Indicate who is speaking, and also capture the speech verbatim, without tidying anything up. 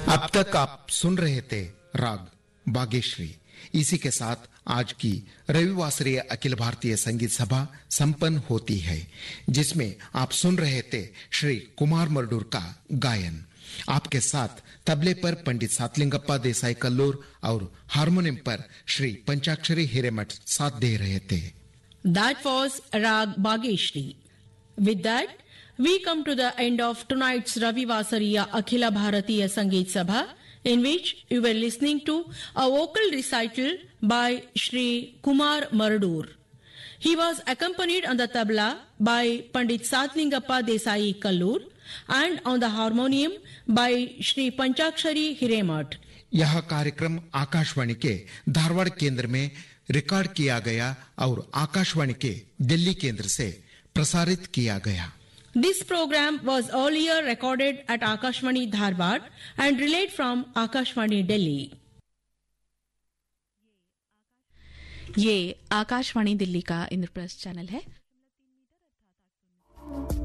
Speaker 1: अब तक आप सुन रहे थे राग बागेश्वरी। इसी के साथ आज की रविवासरीय अखिल भारतीय संगीत सभा संपन्न होती है, जिसमें आप सुन रहे थे श्री कुमार मरडूर का गायन। आपके साथ तबले पर पंडित सातलिंगप्पा देसाई कल्लूर और हारमोनियम पर श्री पंचाक्षरी हिरेमठ साथ दे रहे थे।
Speaker 2: That was Rag Bageshri. With that, we come to the end of tonight's Ravivasariya Akhila Bharatiya Sangeet Sabha, in which you were listening to a vocal recital by Shri Kumar Mardur. He was accompanied on the tabla by Pandit Satlingappa Desai Kallur and on the harmonium by Shri Panchakshari Hiremat.
Speaker 1: यह कार्यक्रम आकाशवाणी के धारवाड़ केंद्र में record किया गया और आकाशवाणी के दिल्ली केंद्र से प्रसारित किया गया।
Speaker 2: This program was earlier recorded at Akashvani Dharwad and relayed from Akashvani Delhi.
Speaker 3: ये आकाशवाणी दिल्ली का इंद्रप्रस्थ चैनल है।